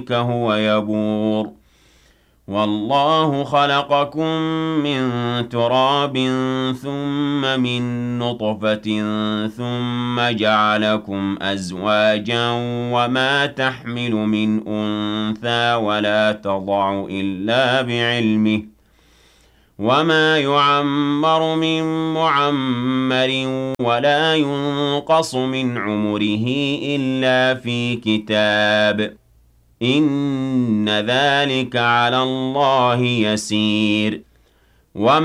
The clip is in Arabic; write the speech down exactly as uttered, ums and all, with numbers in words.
هو يبور والله خلقكم من تراب ثم من نطفة ثم جعلكم أزواجا وما تحمل من أنثى ولا تضع إلا بعلمه وما يعمر من معمر ولا ينقص من عمره إلا في كتاب إن ذلك على الله يسير وما